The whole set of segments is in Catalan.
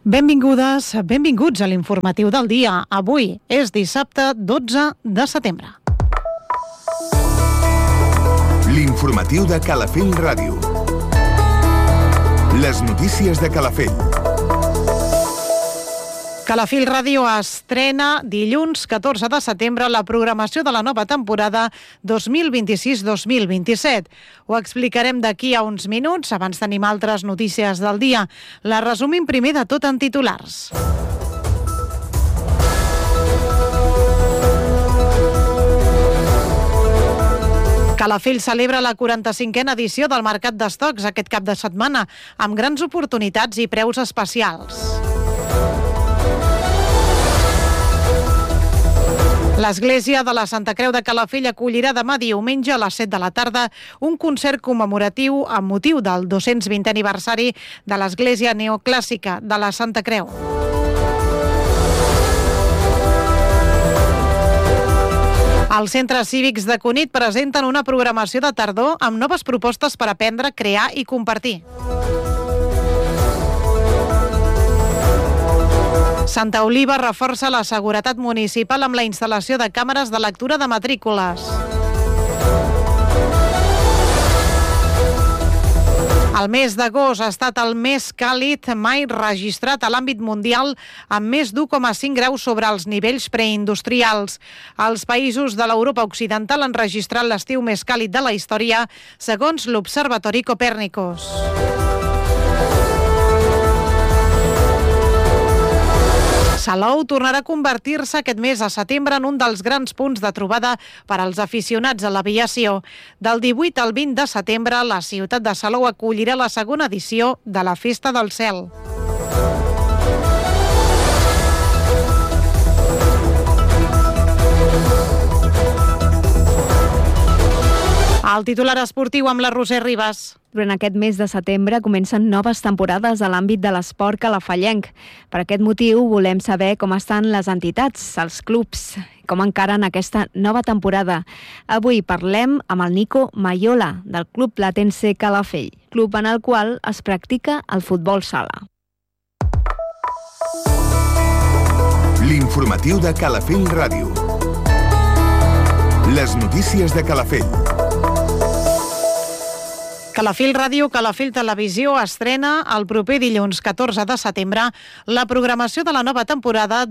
Benvingudes, benvinguts a l'informatiu del dia. Avui és dissabte 12 de setembre. L'informatiu de Calafell Ràdio. Les notícies de Calafell. Calafell Ràdio estrena dilluns 14 de setembre la programació de la nova temporada 2026-2027. Ho explicarem d'aquí a uns minuts. Abans tenim altres notícies del dia. La resumim primer de tot en titulars. Calafell celebra la 45a edició del Mercat d'Estocs aquest cap de setmana, amb grans oportunitats i preus especials. L'Església de la Santa Creu de Calafell acollirà demà diumenge a les 7 de la tarda un concert commemoratiu amb motiu del 220 aniversari de l'Església Neoclàssica de la Santa Creu. Els centres cívics de Cunit presenten una programació de tardor amb noves propostes per aprendre, crear i compartir. Santa Oliva reforça la seguretat municipal amb la instal·lació de càmeres de lectura de matrícules. El mes d'agost ha estat el més càlid mai registrat a l'àmbit mundial, amb més d'1,5 graus sobre els nivells preindustrials. Els països de l'Europa occidental han registrat l'estiu més càlid de la història, segons l'Observatori Copèrnicus. Salou tornarà a convertir-se aquest mes de setembre en un dels grans punts de trobada per als aficionats a l'aviació. Del 18 al 20 de setembre, la ciutat de Salou acollirà la segona edició de la Festa del Cel. El titular esportiu amb la Roser Ribas. Durant aquest mes de setembre comencen noves temporades a l'àmbit de l'esport calafellenc. Per aquest motiu volem saber com estan les entitats, els clubs, com encaren aquesta nova temporada. Avui parlem amb el Nico Maiola, del Club Platense Calafell, club en el qual es practica el futbol sala. L'informatiu de Calafell Ràdio. Les notícies de Calafell. Calafell Ràdio, Calafell Televisió estrena el proper dilluns 14 de setembre la programació de la nova temporada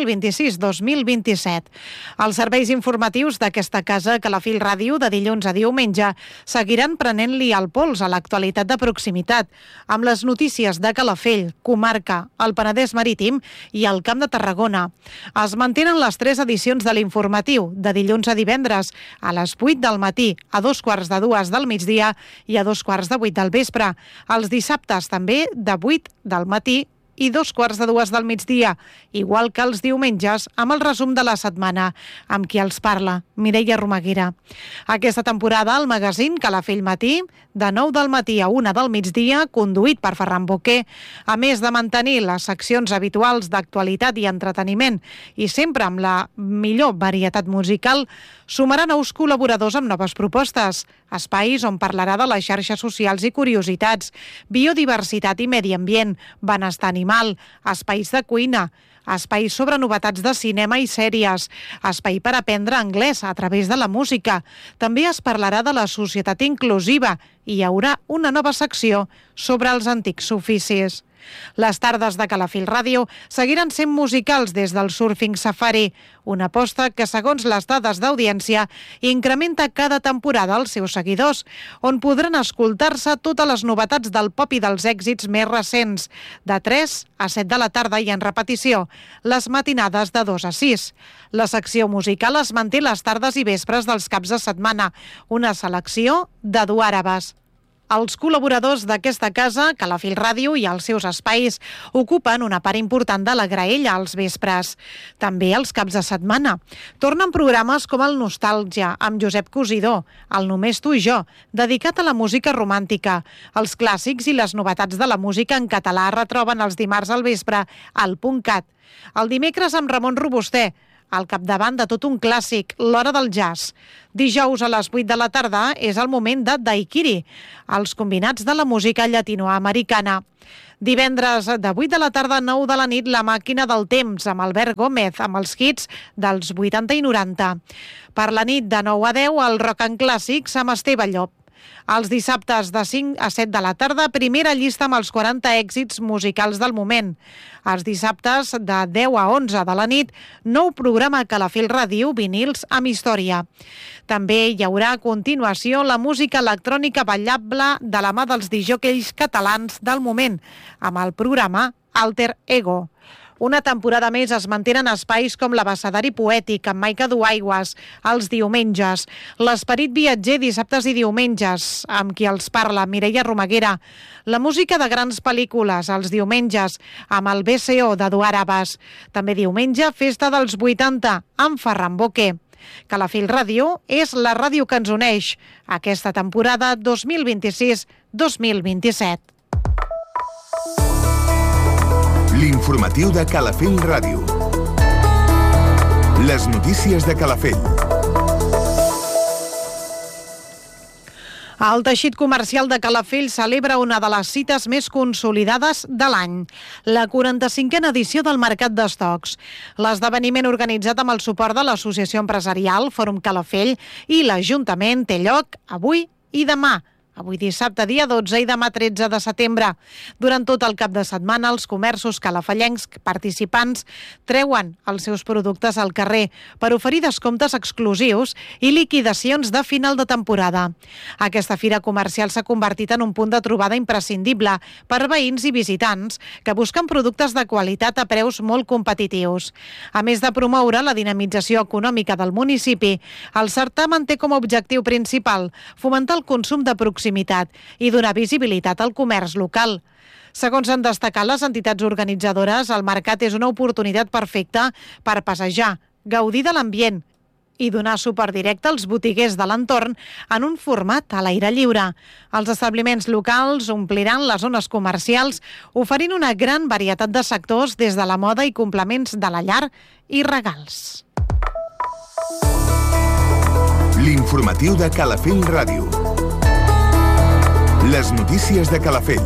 2026-2027. Els serveis informatius d'aquesta casa, Calafell Ràdio, de dilluns a diumenge, seguiran prenent-li el pols a l'actualitat de proximitat, amb les notícies de Calafell, comarca, el Penedès Marítim i el Camp de Tarragona. Es mantenen les 3 edicions de l'informatiu, de dilluns a divendres, a les 8 del matí, a 2:45 del migdia i a 2:15 del vespre. Els dissabtes també de 8 del matí i 2:15 del migdia, igual que els diumenges, amb el resum de la setmana, amb qui els parla, Mireia Romaguera. Aquesta temporada, el magazín Calafell Matí, de 9 del matí a 1 del migdia, conduït per Ferran Boquer, a més de mantenir les seccions habituals d'actualitat i entreteniment, i sempre amb la millor varietat musical, sumarà nous col·laboradors amb noves propostes, espais on parlarà de les xarxes socials i curiositats, biodiversitat i medi ambient, benestar animal, espais de cuina, espais sobre novetats de cinema i sèries, espai per aprendre anglès a través de la música. També es parlarà de la societat inclusiva i hi haurà una nova secció sobre els antics oficis. Les tardes de Calafell Ràdio seguiran sent musicals des del Surfing Safari, una aposta que, segons les dades d'audiència, incrementa cada temporada els seus seguidors, on podran escoltar-se totes les novetats del pop i dels èxits més recents, de 3 a 7 de la tarda i en repetició, les matinades de 2 a 6. La secció musical es manté les tardes i vespres dels caps de setmana, una selecció de duàrabes. Els col·laboradors d'aquesta casa, Calafell Ràdio i els seus espais, ocupen una part important de la graella als vespres. També els caps de setmana. Tornen programes com el Nostàlgia, amb Josep Cosidó, el Només tu i jo, dedicat a la música romàntica. Els clàssics i les novetats de la música en català retroben els dimarts al vespre al .cat. El dimecres amb Ramon Robusté, al capdavant de tot un clàssic, l'hora del jazz. Dijous a les 8 de la tarda és el moment de Daiquiri, els combinats de la música llatinoamericana. Divendres de 8 de la tarda a 9 de la nit, La màquina del temps, amb Albert Gómez, amb els hits dels 80 i 90. Per la nit de 9 a 10, el Rock and Clàssics amb Esteve Llop. Els dissabtes de 5 a 7 de la tarda, primera llista amb els 40 èxits musicals del moment. Els dissabtes de 10 a 11 de la nit, nou programa a Calafell Ràdio, vinils amb història. També hi haurà a continuació la música electrònica ballable de la mà dels disjòqueis catalans del moment, amb el programa Alter Ego. Una temporada més es mantenen espais com l'Abecedari Poètic, amb Maica Duaigües, els diumenges, l'Esperit Viatger dissabtes i diumenges, amb qui els parla, Mireia Romaguera, la música de grans pel·lícules, els diumenges, amb el BCO d'Eduard Abbas. També diumenge, Festa dels 80, amb Ferran Boquer. Calafell Ràdio és la ràdio que ens uneix aquesta temporada 2026-2027. L'informatiu de Calafell Ràdio. Les notícies de Calafell. El teixit comercial de Calafell celebra una de les cites més consolidades de l'any, la 45a edició del Mercat d'Estocs. L'esdeveniment organitzat amb el suport de l'Associació Empresarial Fòrum Calafell i l'Ajuntament té lloc avui i demà. Avui dissabte, dia 12 i demà 13 de setembre. Durant tot el cap de setmana, els comerços calafellencs participants treuen els seus productes al carrer per oferir descomptes exclusius i liquidacions de final de temporada. Aquesta fira comercial s'ha convertit en un punt de trobada imprescindible per veïns i visitants que busquen productes de qualitat a preus molt competitius. A més de promoure la dinamització econòmica del municipi, el certamen té com a objectiu principal fomentar el consum de proximitat i donar visibilitat al comerç local. Segons han destacat les entitats organitzadores, el mercat és una oportunitat perfecta per passejar, gaudir de l'ambient i donar suport directe als botiguers de l'entorn en un format a l'aire lliure. Els establiments locals ompliran les zones comercials oferint una gran varietat de sectors des de la moda i complements de la llar i regals. L'informatiu de Calafell Ràdio. Les notícies de Calafell.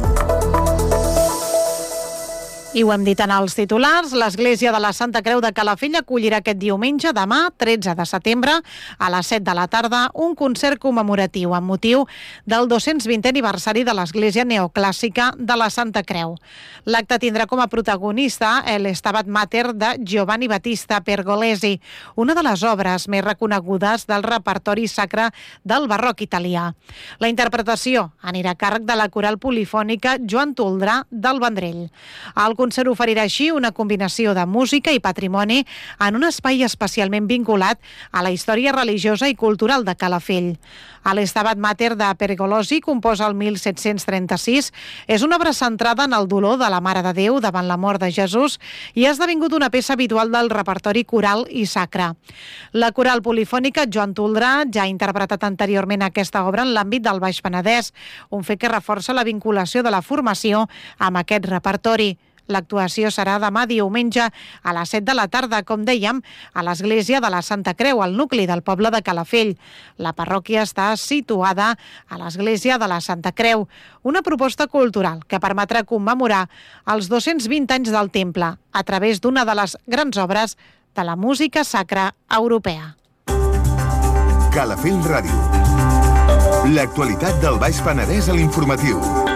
I ho hem dit en els titulars, l'Església de la Santa Creu de Calafell acollirà aquest diumenge, demà, 13 de setembre, a les 7 de la tarda, un concert commemoratiu amb motiu del 220è aniversari de l'Església Neoclàssica de la Santa Creu. L'acte tindrà com a protagonista el Stabat Mater de Giovanni Battista Pergolesi, una de les obres més reconegudes del repertori sacre del barroc italià. La interpretació anirà a càrrec de la coral polifònica Joan Toldrà del Vendrell. El concert oferirà així una combinació de música i patrimoni en un espai especialment vinculat a la història religiosa i cultural de Calafell. L'Stabat Mater de Pergolosi, composa el 1736, és una obra centrada en el dolor de la Mare de Déu davant la mort de Jesús i ha esdevingut una peça habitual del repertori coral i sacre. La coral polifònica Joan Toldrà ja ha interpretat anteriorment aquesta obra en l'àmbit del Baix Penedès, un fet que reforça la vinculació de la formació amb aquest repertori. L'actuació serà demà diumenge a les 7 de la tarda, com dèiem, a l'Església de la Santa Creu, al nucli del poble de Calafell. La parròquia està situada a l'Església de la Santa Creu, una proposta cultural que permetrà commemorar els 220 anys del temple a través d'una de les grans obres de la música sacra europea. Calafell Ràdio. L'actualitat del Baix Penedès a l'informatiu.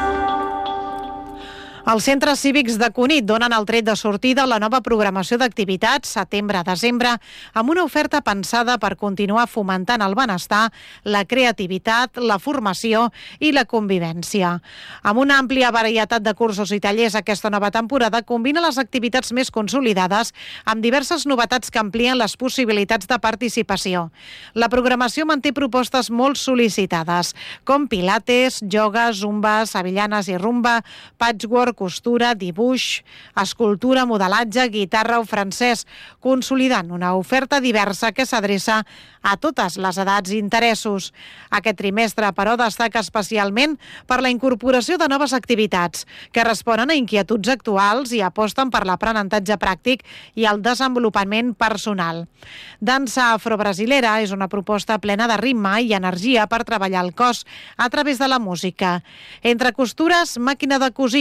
Els centres cívics de Cunit donen el tret de sortida a la nova programació d'activitats setembre-desembre amb una oferta pensada per continuar fomentant el benestar, la creativitat, la formació i la convivència. Amb una àmplia varietat de cursos i tallers, aquesta nova temporada combina les activitats més consolidades amb diverses novetats que amplien les possibilitats de participació. La programació manté propostes molt sol·licitades, com pilates, ioga, zumba, sevillanes i rumba, patchwork, costura, dibuix, escultura, modelatge, guitarra o francès, consolidant una oferta diversa que s'adreça a totes les edats i interessos. Aquest trimestre, però, destaca especialment per la incorporació de noves activitats que responen a inquietuds actuals i aposten per l'aprenentatge pràctic i el desenvolupament personal. Dansa afrobrasilera és una proposta plena de ritme i energia per treballar el cos a través de la música. Entre costures, màquina de cosir, un nou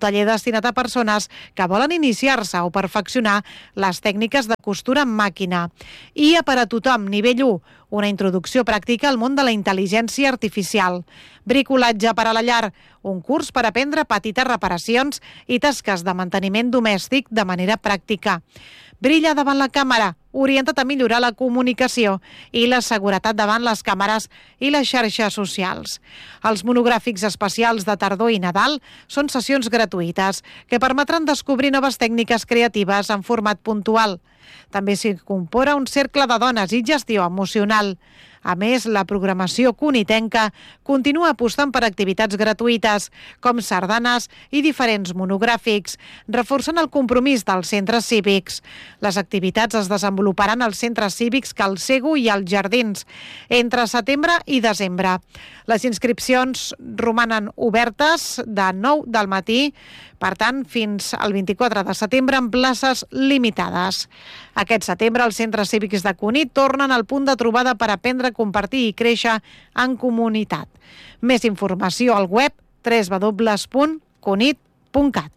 taller destinat a persones que volen iniciar-se o perfeccionar les tècniques de costura amb màquina. IA per a tothom, nivell 1, una introducció pràctica al món de la intel·ligència artificial. Bricolatge per a la llar, un curs per aprendre petites reparacions i tasques de manteniment domèstic de manera pràctica. Brilla davant la càmera, orientat a millorar la comunicació i la seguretat davant les càmeres i les xarxes socials. Els monogràfics especials de tardor i Nadal són sessions gratuïtes que permetran descobrir noves tècniques creatives en format puntual. També s'hi incorpora un cercle de dones i gestió emocional. A més, la programació cunitenca continua apostant per activitats gratuïtes, com sardanes i diferents monogràfics, reforçant el compromís dels centres cívics. Les activitats es desenvoluparan als centres cívics Calcego i als Jardins entre setembre i desembre. Les inscripcions romanen obertes de 9 del matí, per tant, fins al 24 de setembre en places limitades. Aquest setembre els centres cívics de Cunit tornen al punt de trobada per aprendre, compartir i créixer en comunitat. Més informació al web www.cunit.cat.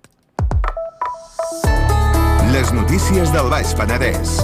Les notícies del Baix Penedès.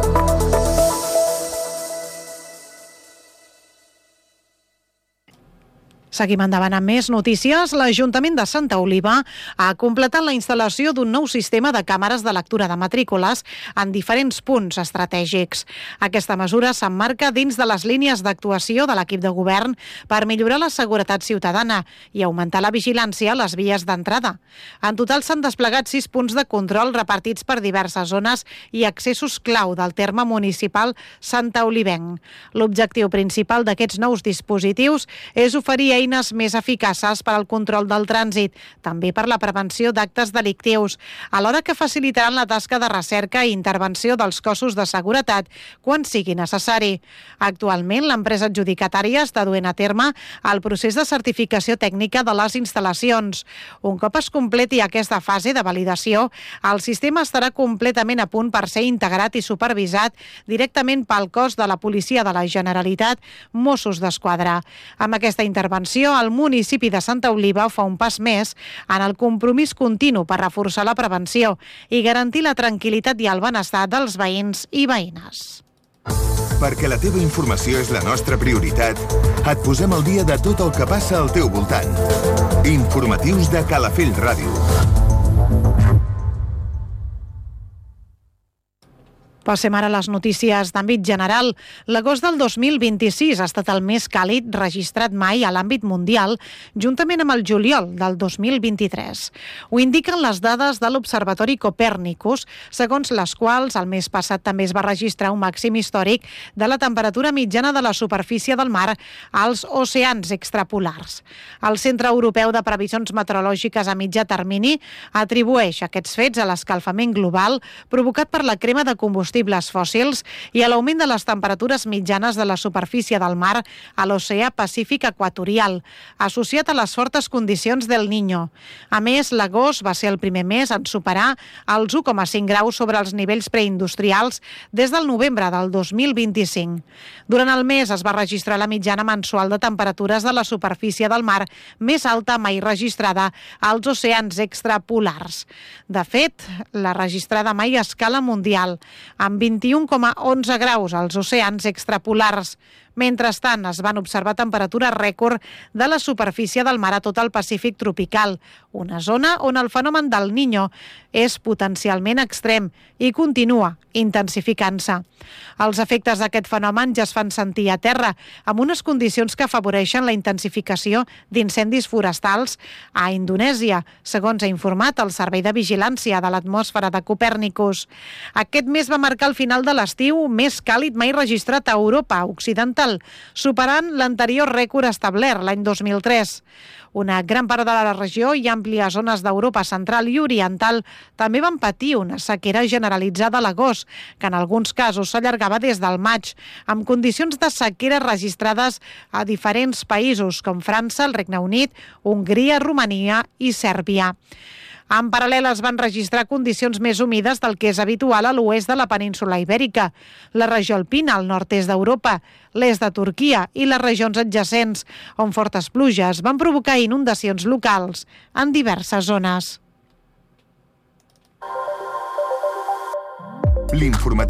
Seguim endavant amb més notícies. L'Ajuntament de Santa Oliva ha completat la instal·lació d'un nou sistema de càmeres de lectura de matrícules en diferents punts estratègics. Aquesta mesura s'emmarca dins de les línies d'actuació de l'equip de govern per millorar la seguretat ciutadana i augmentar la vigilància a les vies d'entrada. En total s'han desplegat 6 punts de control repartits per diverses zones i accessos clau del terme municipal Santa Olivenc. L'objectiu principal d'aquests nous dispositius és oferir eines més eficaces per al control del trànsit, també per la prevenció d'actes delictius, alhora que facilitaran la tasca de recerca i intervenció dels cossos de seguretat quan sigui necessari. Actualment, l'empresa adjudicatària està duent a terme el procés de certificació tècnica de les instal·lacions. Un cop es completi aquesta fase de validació, el sistema estarà completament a punt per ser integrat i supervisat directament pel cos de la Policia de la Generalitat, Mossos d'Esquadra. Amb aquesta intervenció, el municipi de Santa Oliva fa un pas més en el compromís continu per reforçar la prevenció i garantir la tranquil·litat i el benestar dels veïns i veïnes. Perquè la teva informació és la nostra prioritat, et posem al dia de tot el que passa al teu voltant. Informatius de Calafell Ràdio. Passem ara a les notícies d'àmbit general. L'agost del 2026 ha estat el més càlid registrat mai a l'àmbit mundial, juntament amb el juliol del 2023. Ho indiquen les dades de l'Observatori Copèrnicus, segons les quals el mes passat també es va registrar un màxim històric de la temperatura mitjana de la superfície del mar als oceans extrapolars. El Centre Europeu de Previsions Meteorològiques a mitjà termini atribueix aquests fets a l'escalfament global provocat per la crema de combustibles fòssils i a l'augment de les temperatures mitjanes de la superfície del mar a l'oceà Pacífic equatorial, associat a les fortes condicions del Niño. A més, l'agost va ser el primer mes en superar els 1,5 graus sobre els nivells preindustrials des del novembre del 2025. Durant el mes es va registrar la mitjana mensual de temperatures de la superfície del mar més alta mai registrada als oceans extrapolars. De fet, la registrada mai a escala mundial, amb 21,11 graus als oceans extrapolars. Mentrestant, es van observar temperatures rècord de la superfície del mar a tot el Pacífic tropical, una zona on el fenomen del Niño és potencialment extrem i continua intensificant-se. Els efectes d'aquest fenomen ja es fan sentir a terra, amb unes condicions que afavoreixen la intensificació d'incendis forestals a Indonèsia, segons ha informat el Servei de Vigilància de l'Atmosfera de Copèrnicus. Aquest mes va marcar el final de l'estiu més càlid mai registrat a Europa Occidental, superant l'anterior rècord establert l'any 2003. Una gran part de la regió i àmplies zones d'Europa central i oriental també van patir una sequera generalitzada a l'agost, que en alguns casos s'allargava des del maig, amb condicions de sequera registrades a diferents països com França, el Regne Unit, Hongria, Romania i Sèrbia. En paral·lel es van registrar condicions més humides del que és habitual a l'oest de la península Ibèrica, la regió alpina al nord-est d'Europa, l'est de Turquia i les regions adjacents, on fortes pluges van provocar inundacions locals en diverses zones. L'informatiu